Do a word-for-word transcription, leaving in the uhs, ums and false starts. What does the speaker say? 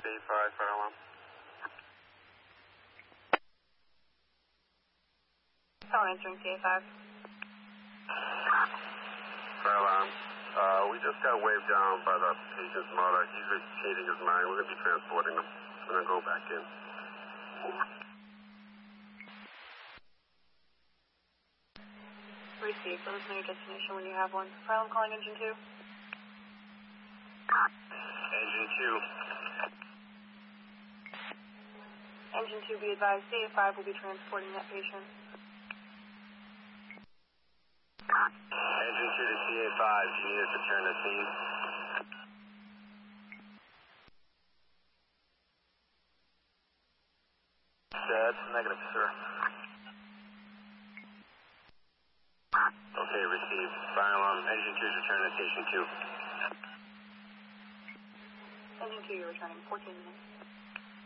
five, fire alarm. Call answering C A five. Fire alarm. Uh, we just got waved down by the patient's mother. He's changing his mind. We're going to be transporting him. We're going to go back in. Receive. Let us know your destination when you have one. Fire alarm calling engine two. Engine two. Engine two, be advised, C A five will be transporting that patient. Engine two to C A five. Do you need us to turn the scene? That's negative, sir. Okay, received. Fire alarm. Engine two is returning to station two. Engine two, you're returning. fourteen minutes.